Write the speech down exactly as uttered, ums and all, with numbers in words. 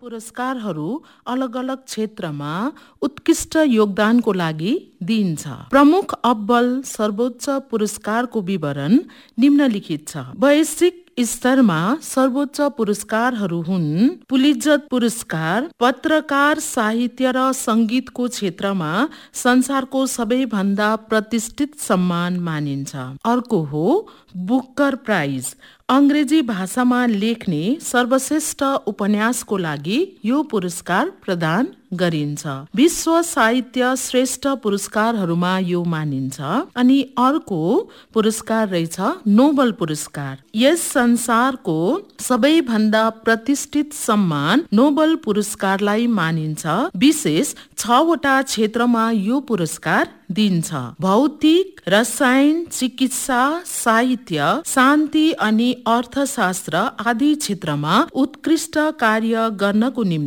पुरस्कारहरू अलग अलग क्षेत्रमा उत्कृष्ट योगदानको लागि दिइन्छ। प्रमुख अब्बल सर्वोच्च पुरस्कारको विवरण निम्नलिखित छ। वैश्विक स्तरमा सर्वोच्च पुरस्कारहरू हुन् पुलित्जर पुरस्कार, पत्रकार साहित्य र संगीतको क्षेत्रमा संसारको सबैभन्दा प्रतिष्ठित सम्मान मानिन्छ। अर्को हो बुकर प्राइज, अंग्रेजी भाषामा लेख्ने सर्वश्रेष्ठ उपन्यासको लागि यो पुरस्कार प्रदान गरिन्छ। विश्व साहित्य श्रेष्ठ पुरस्कारहरूमा यो मानिन्छ। अनि अर्को पुरस्कार रहेछ नोबल पुरस्कार। यस संसारको सबैभन्दा प्रतिष्ठित सम्मान नोबल पुरस्कारलाई मानिन्छ। विशेष छवटा क्षेत्रमा यो पुरस्कार दिन्छ। भौतिक, रसायन, चिकित्सा, साहित्य, शान्ति अनि अर्थशास्त्र आदि क्षेत्रमा उत्कृष्ट कार्य गर्नको निम्ति